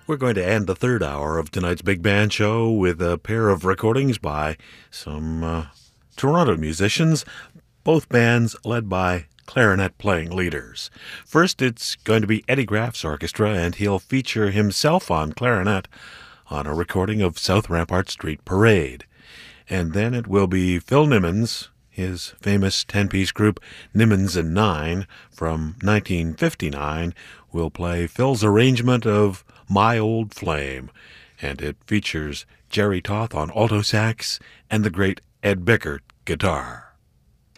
We're going to end the third hour of tonight's Big Band Show with a pair of recordings by some Toronto musicians, both bands led by clarinet-playing leaders. First, it's going to be Eddie Graff's orchestra, and he'll feature himself on clarinet on a recording of South Rampart Street Parade. And then it will be Phil Nimmons, his famous 10-piece group Nimmons and Nine from 1959, will play Phil's arrangement of My Old Flame, and it features Jerry Toth on alto sax and the great Ed Bickert guitar.